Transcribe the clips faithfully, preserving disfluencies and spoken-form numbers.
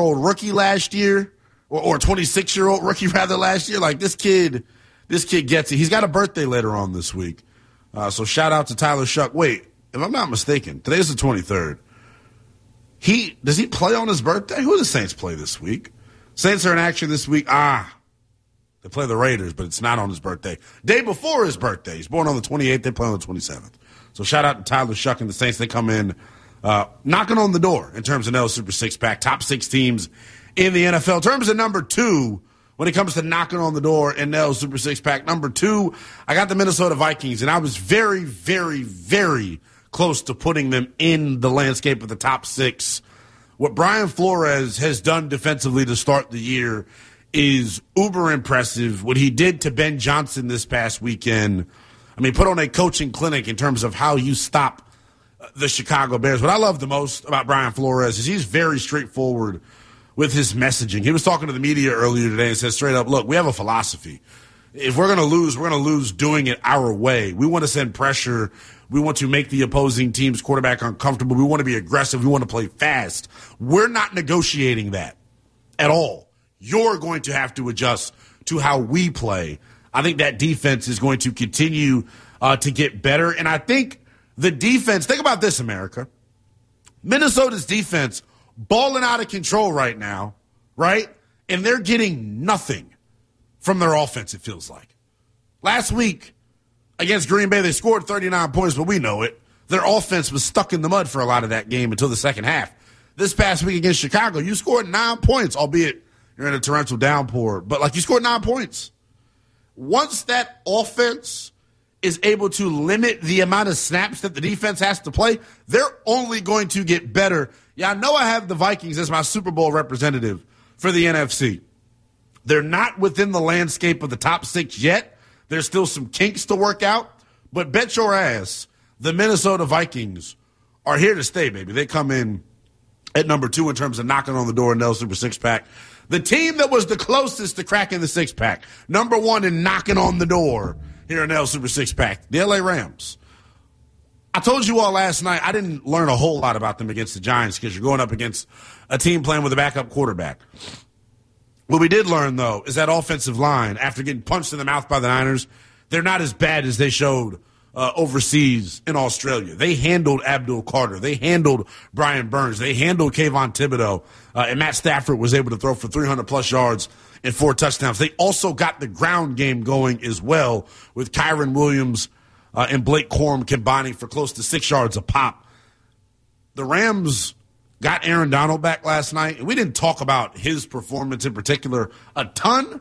twenty-five-year-old rookie last year, or, or twenty-six-year-old rookie rather last year. Like this kid, this kid gets it. He's got a birthday later on this week. Uh, so shout out to Tyler Shuck. Wait, if I'm not mistaken, today's the twenty-third. He does he play on his birthday? Who do the Saints play this week? Saints are in action this week. Ah, they play the Raiders, but it's not on his birthday. Day before his birthday. He's born on the twenty-eighth. They play on the twenty-seventh. So shout out to Tyler Shuck and the Saints. They come in uh, knocking on the door in terms of N L Super Six Pack. Top six teams in the N F L. In terms of number two, when it comes to knocking on the door in N L Super Six Pack, number two, I got the Minnesota Vikings, and I was very, very, very close to putting them in the landscape of the top six. What Brian Flores has done defensively to start the year is uber impressive. What he did to Ben Johnson this past weekend, I mean, put on a coaching clinic in terms of how you stop the Chicago Bears. What I love the most about Brian Flores is he's very straightforward with his messaging. He was talking to the media earlier today and said straight up, look, we have a philosophy. If we're going to lose, we're going to lose doing it our way. We want to send pressure. We want to make the opposing team's quarterback uncomfortable. We want to be aggressive. We want to play fast. We're not negotiating that at all. You're going to have to adjust to how we play. I think that defense is going to continue uh, to get better. And I think the defense, think about this, America. Minnesota's defense balling out of control right now, right? And they're getting nothing from their offense, it feels like. Last week against Green Bay, they scored thirty-nine points, but we know it. Their offense was stuck in the mud for a lot of that game until the second half. This past week against Chicago, you scored nine points, albeit you're in a torrential downpour. But, like, you scored nine points. Once that offense is able to limit the amount of snaps that the defense has to play, they're only going to get better. Yeah, I know I have the Vikings as my Super Bowl representative for the N F C. They're not within the landscape of the top six yet. There's still some kinks to work out. But bet your ass the Minnesota Vikings are here to stay, baby. They come in at number two in terms of knocking on the door in the N L Super Six-Pack. The team that was the closest to cracking the six-pack, number one in knocking on the door here in the N L Super Six-Pack, the L A Rams. I told you all last night I didn't learn a whole lot about them against the Giants because you're going up against a team playing with a backup quarterback. What we did learn, though, is that offensive line, after getting punched in the mouth by the Niners, they're not as bad as they showed uh, overseas in Australia. They handled Abdul Carter. They handled Brian Burns. They handled Kayvon Thibodeau. Uh, and Matt Stafford was able to throw for three hundred plus yards and four touchdowns. They also got the ground game going as well with Kyron Williams uh, and Blake Corum combining for close to six yards a pop. The Rams got Aaron Donald back last night, and we didn't talk about his performance in particular a ton.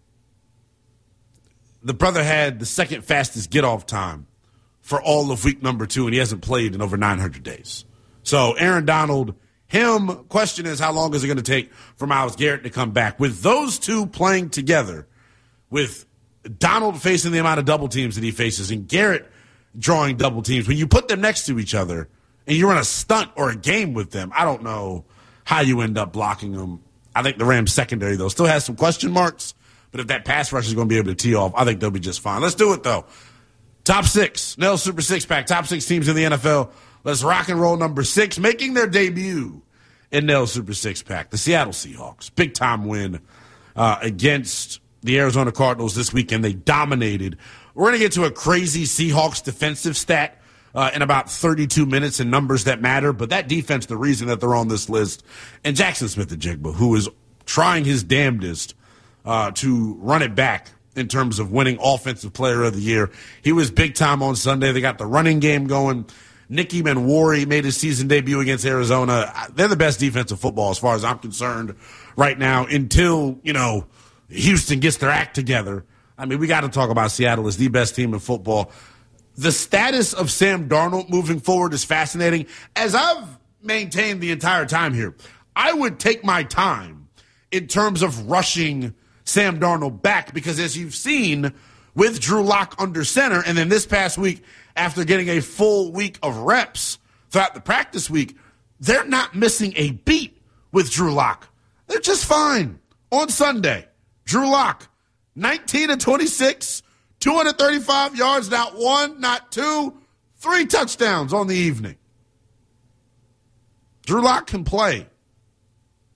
The brother had the second fastest get-off time for all of week number two, and he hasn't played in over nine hundred days. So Aaron Donald, him, question is how long is it going to take for Myles Garrett to come back? With those two playing together, with Donald facing the amount of double teams that he faces and Garrett drawing double teams, when you put them next to each other, and you're in a stunt or a game with them, I don't know how you end up blocking them. I think the Rams secondary, though, still has some question marks. But if that pass rush is going to be able to tee off, I think they'll be just fine. Let's do it, though. Top six, N L Super Six-Pack, top six teams in the N F L. Let's rock and roll number six, making their debut in N L Super Six-Pack. The Seattle Seahawks, big-time win uh, against the Arizona Cardinals this weekend. They dominated. We're going to get to a crazy Seahawks defensive stat Uh, in about thirty-two minutes in numbers that matter. But that defense, the reason that they're on this list, and Jackson Smith-Njigba, who is trying his damnedest uh, to run it back in terms of winning Offensive Player of the Year. He was big time on Sunday. They got the running game going. Nicky Manwari made his season debut against Arizona. They're the best defensive football as far as I'm concerned right now until, you know, Houston gets their act together. I mean, we got to talk about Seattle as the best team in football. The status of Sam Darnold moving forward is fascinating. As I've maintained the entire time here, I would take my time in terms of rushing Sam Darnold back because, as you've seen with Drew Lock under center, and then this past week after getting a full week of reps throughout the practice week, they're not missing a beat with Drew Lock. They're just fine. On Sunday, Drew Lock, nineteen of twenty-six, two hundred thirty-five yards, not one, not two, three touchdowns on the evening. Drew Lock can play.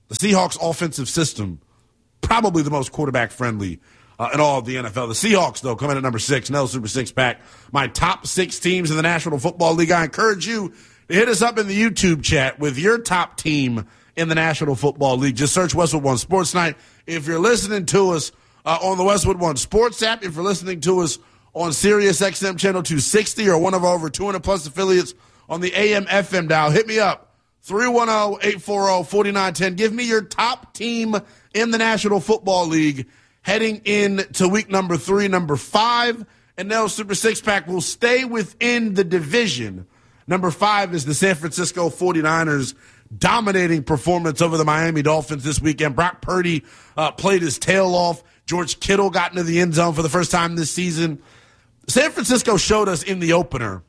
The Seahawks offensive system, probably the most quarterback-friendly uh, in all of the N F L. The Seahawks, though, come in at number six. Nell Super Six-Pack. My top six teams in the National Football League. I encourage you to hit us up in the YouTube chat with your top team in the National Football League. Just search Westwood One Sports Night. If you're listening to us uh, on the Westwood One Sports app, if you're listening to us on Sirius X M Channel two sixty or one of our over two hundred plus affiliates on the A M F M dial, hit me up. three one zero, eight four zero, four nine one zero. Give me your top team in the National Football League heading into week number three, number five. And Nell Super Six-Pack will stay within the division. Number five is the San Francisco forty-niners. Dominating performance over the Miami Dolphins this weekend. Brock Purdy uh, played his tail off. George Kittle got into the end zone for the first time this season. San Francisco showed us in the opener,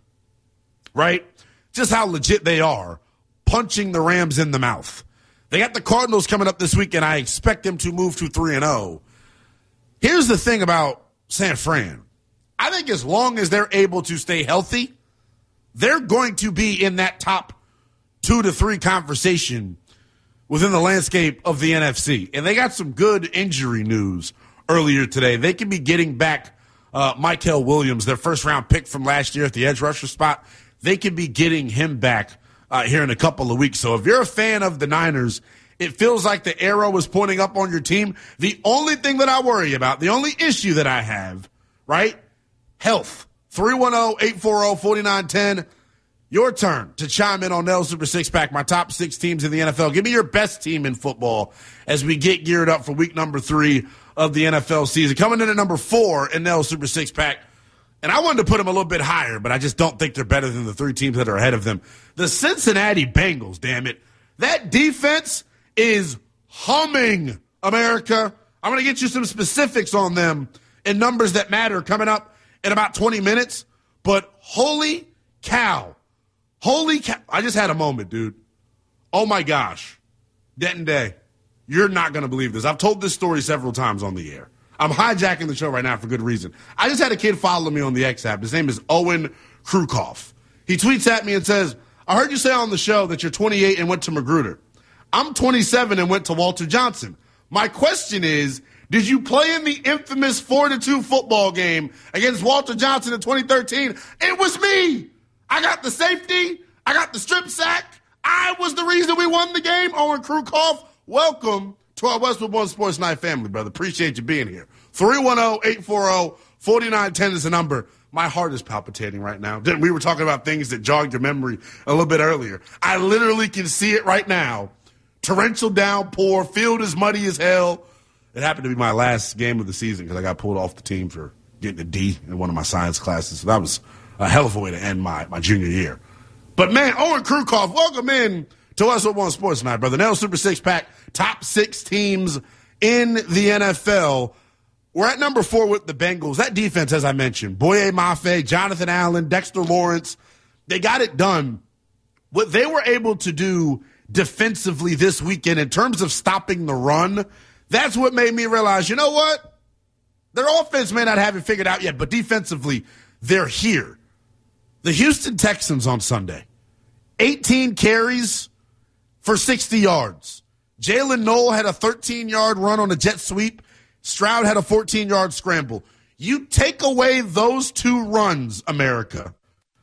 right, just how legit they are, punching the Rams in the mouth. They got the Cardinals coming up this weekend. I expect them to move to three and oh. Here's the thing about San Fran. I think as long as they're able to stay healthy, they're going to be in that top two to three conversation within the landscape of the N F C. And they got some good injury news earlier today. They could be getting back uh, Mykel Williams, their first-round pick from last year at the edge rusher spot. They could be getting him back uh, here in a couple of weeks. So if you're a fan of the Niners, it feels like the arrow is pointing up on your team. The only thing that I worry about, the only issue that I have, right, health. three one zero, eight four zero, four nine one zero. Your turn to chime in on Nell Super Six-Pack, my top six teams in the N F L. Give me your best team in football as we get geared up for week number three of the N F L season. Coming in at number four in Nell Super Six-Pack, and I wanted to put them a little bit higher, but I just don't think they're better than the three teams that are ahead of them. The Cincinnati Bengals, damn it. That defense is humming, America. I'm going to get you some specifics on them and numbers that matter coming up in about twenty minutes, but holy cow. Holy cow. I just had a moment, dude. Oh, my gosh. Denton Day, you're not going to believe this. I've told this story several times on the air. I'm hijacking the show right now for good reason. I just had a kid follow me on the X app. His name is Owen Krukoff. He tweets at me and says, I heard you say on the show that you're twenty-eight and went to Magruder. I'm twenty-seven and went to Walter Johnson. My question is, did you play in the infamous four to two football game against Walter Johnson in twenty thirteen? It was me. I got the safety. I got the strip sack. I was the reason we won the game. Owen Krukoff, welcome to our Westwood One Sports Night family, brother. Appreciate you being here. three one zero, eight four zero, four nine one zero is the number. My heart is palpitating right now. We were talking about things that jogged your memory a little bit earlier. I literally can see it right now. Torrential downpour, field is muddy as hell. It happened to be my last game of the season because I got pulled off the team for getting a D in one of my science classes. So that was a hell of a way to end my, my junior year. But, man, Owen Krukoff, welcome in to us at One Sports Night, brother. Nell Super Six-Pack, top six teams in the N F L. We're at number four with the Bengals. That defense, as I mentioned, Boye Mafe, Jonathan Allen, Dexter Lawrence, they got it done. What they were able to do defensively this weekend in terms of stopping the run, that's what made me realize, you know what? Their offense may not have it figured out yet, but defensively, they're here. The Houston Texans on Sunday, eighteen carries for sixty yards. Jalen Noel had a thirteen-yard run on a jet sweep. Stroud had a fourteen-yard scramble. You take away those two runs, America,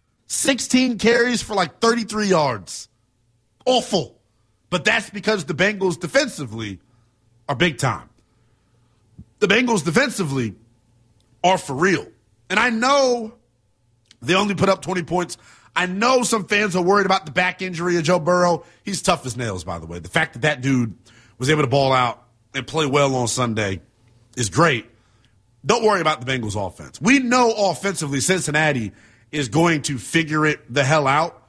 sixteen carries for like thirty-three yards. Awful. But that's because the Bengals defensively are big time. The Bengals defensively are for real. And I know they only put up twenty points. I know some fans are worried about the back injury of Joe Burrow. He's tough as nails, by the way. The fact that that dude was able to ball out and play well on Sunday is great. Don't worry about the Bengals offense. We know offensively Cincinnati is going to figure it the hell out.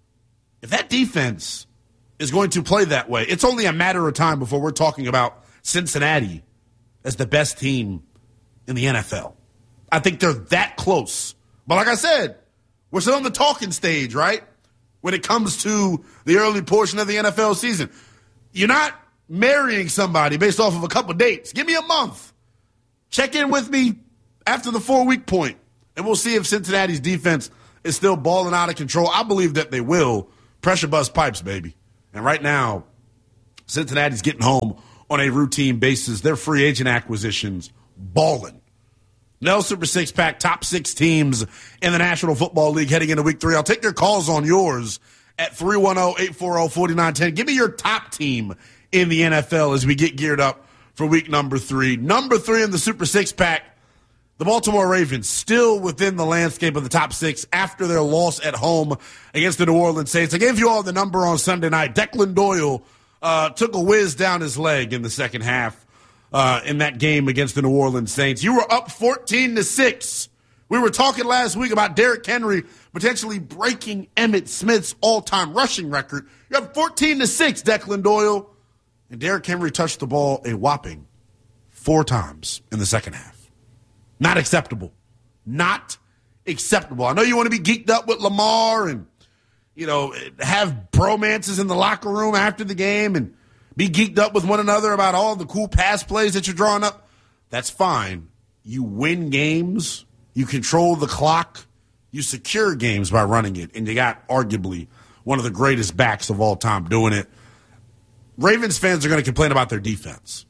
If that defense is going to play that way, it's only a matter of time before we're talking about Cincinnati as the best team in the N F L. I think they're that close. But like I said, we're still on the talking stage, right? When it comes to the early portion of the N F L season. You're not marrying somebody based off of a couple dates. Give me a month. Check in with me after the four-week point, and we'll see if Cincinnati's defense is still balling out of control. I believe that they will. Pressure bust pipes, baby. And right now, Cincinnati's getting home on a routine basis. Their free agent acquisitions, balling. No Super Six-Pack, top six teams in the National Football League heading into week three. I'll take your calls on yours at three one zero, eight four zero, four nine one zero. Give me your top team in the N F L as we get geared up for week number three. Number three in the Super Six-Pack, the Baltimore Ravens, still within the landscape of the top six after their loss at home against the New Orleans Saints. I gave you all the number on Sunday night. Declan Doyle uh, took a whiz down his leg in the second half uh, in that game against the New Orleans Saints. You were up fourteen to six. We were talking last week about Derrick Henry potentially breaking Emmitt Smith's all-time rushing record. You're up fourteen to six, Declan Doyle. And Derrick Henry touched the ball a whopping four times in the second half. Not acceptable. Not acceptable. I know you want to be geeked up with Lamar and, you know, have bromances in the locker room after the game and be geeked up with one another about all the cool pass plays that you're drawing up. That's fine. You win games. You control the clock. You secure games by running it. And you got arguably one of the greatest backs of all time doing it. Ravens fans are going to complain about their defense.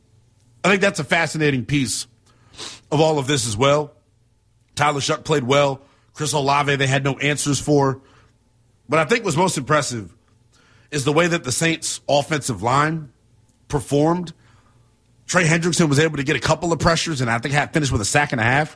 I think that's a fascinating piece of all of this as well. Tyler Shuck played well. Chris Olave, they had no answers for. But I think what's most impressive is the way that the Saints' offensive line performed. Trey Hendrickson was able to get a couple of pressures, and I think had finished with a sack and a half.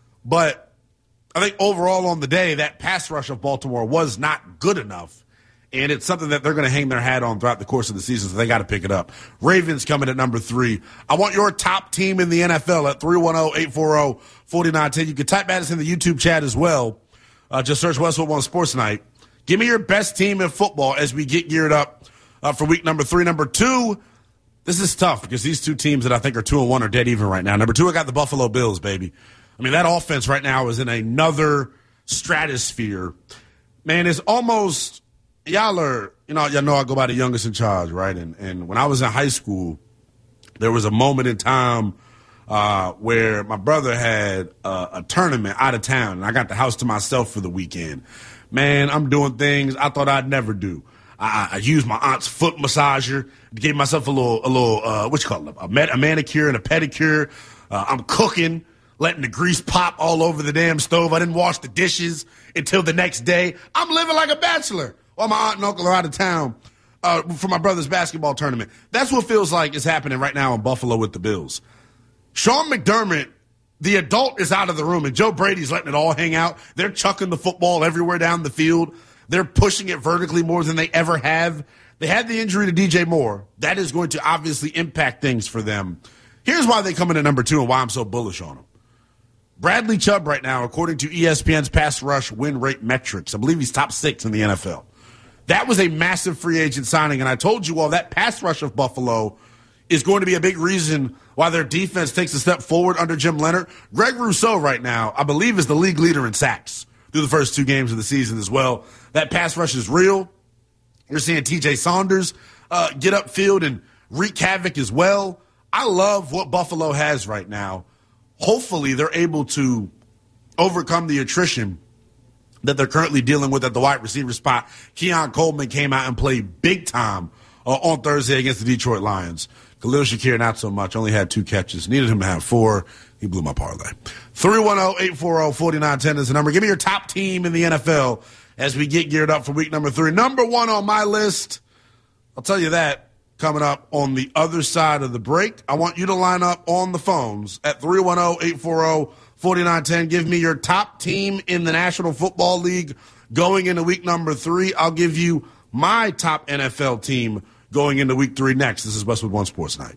But I think overall on the day, that pass rush of Baltimore was not good enough. And it's something that they're going to hang their hat on throughout the course of the season, so they got to pick it up. Ravens coming at number three. I want your top team in the N F L at three one zero, eight four zero, four nine one zero. You can type at us in the YouTube chat as well. Uh, just search Westwood One Sports Night. Give me your best team in football as we get geared up uh, for week number three. Number two, this is tough because these two teams that I think are two and one are dead even right now. Number two, I got the Buffalo Bills, baby. I mean, that offense right now is in another stratosphere. Man, it's almost... Y'all are, you know, y'all know I go by the youngest in charge, right? And and when I was in high school, there was a moment in time uh, where my brother had uh, a tournament out of town, and I got the house to myself for the weekend. Man, I'm doing things I thought I'd never do. I, I used my aunt's foot massager, gave myself a little, a little, uh, what you call it, a, med- a manicure and a pedicure. Uh, I'm cooking, letting the grease pop all over the damn stove. I didn't wash the dishes until the next day. I'm living like a bachelor. While my aunt and uncle are out of town uh, for my brother's basketball tournament. That's what feels like is happening right now in Buffalo with the Bills. Sean McDermott, the adult, is out of the room, and Joe Brady's letting it all hang out. They're chucking the football everywhere down the field. They're pushing it vertically more than they ever have. They had the injury to D J Moore. That is going to obviously impact things for them. Here's why they come in at number two and why I'm so bullish on them. Bradley Chubb right now, according to E S P N's pass rush win rate metrics, I believe he's top six in the N F L. That was a massive free agent signing, and I told you all that pass rush of Buffalo is going to be a big reason why their defense takes a step forward under Jim Leonard. Greg Rousseau right now, I believe, is the league leader in sacks through the first two games of the season as well. That pass rush is real. You're seeing T J Saunders uh, get upfield and wreak havoc as well. I love what Buffalo has right now. Hopefully they're able to overcome the attrition that they're currently dealing with at the wide receiver spot. Keon Coleman came out and played big time uh, on Thursday against the Detroit Lions. Khalil Shakir, not so much, only had two catches. Needed him to have four. He blew my parlay. three one zero, eight four zero, four nine one zero is the number. Give me your top team in the N F L as we get geared up for week number three. Number one on my list, I'll tell you that coming up on the other side of the break. I want you to line up on the phones at three one zero, eight four zero, four nine one zero. Give me your top team in the National Football League going into week number three. I'll give you my top N F L team going into week three next. This is Westwood One Sports Night.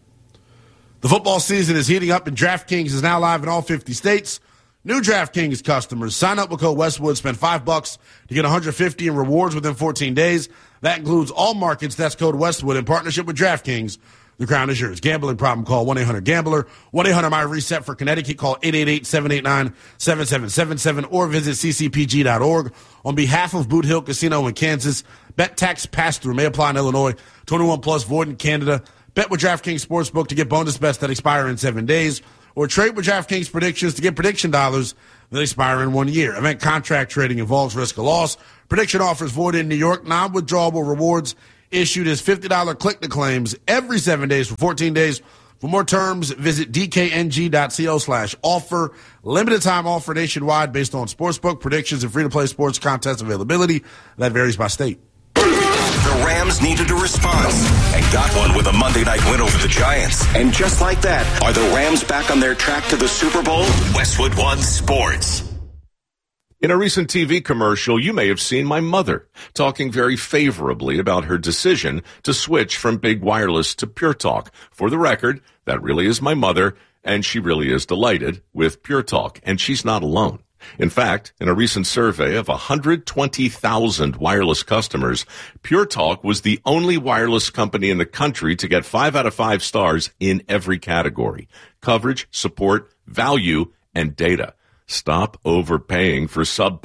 The football season is heating up, and DraftKings is now live in all fifty states. New DraftKings customers, sign up with code Westwood, spend five bucks to get one hundred fifty in rewards within fourteen days. That includes all markets. That's code Westwood in partnership with DraftKings. The crown is yours. Gambling problem, call one eight hundred gambler. one eight hundred my reset for Connecticut. Call eight eight eight, seven eight nine, seven seven seven seven or visit c c p g dot org. On behalf of Boot Hill Casino in Kansas, bet tax pass-through may apply in Illinois. twenty-one plus, void in Canada. Bet with DraftKings Sportsbook to get bonus bets that expire in seven days. Or trade with DraftKings Predictions to get prediction dollars that expire in one year. Event contract trading involves risk of loss. Prediction offers void in New York. Non-withdrawable rewards issued his fifty dollars click-to-claims every seven days for fourteen days. For more terms, visit dkng.co slash offer. Limited time offer nationwide based on sportsbook predictions and free-to-play sports contest availability. That varies by state. The Rams needed a response and got one with a Monday night win over the Giants. And just like that, are the Rams back on their track to the Super Bowl? Westwood One Sports. In a recent T V commercial, you may have seen my mother talking very favorably about her decision to switch from Big Wireless to Pure Talk. For the record, that really is my mother, and she really is delighted with Pure Talk, and she's not alone. In fact, in a recent survey of one hundred twenty thousand wireless customers, Pure Talk was the only wireless company in the country to get five out of five stars in every category: coverage, support, value, and data. Stop overpaying for subpar